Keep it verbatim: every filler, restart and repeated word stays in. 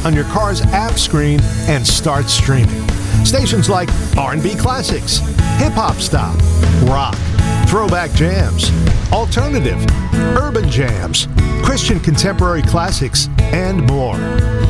on your car's app screen and start streaming. Stations like R and B Classics, Hip Hop Stop, Rock, Throwback Jams, Alternative, Urban Jams, Christian Contemporary Classics, and more.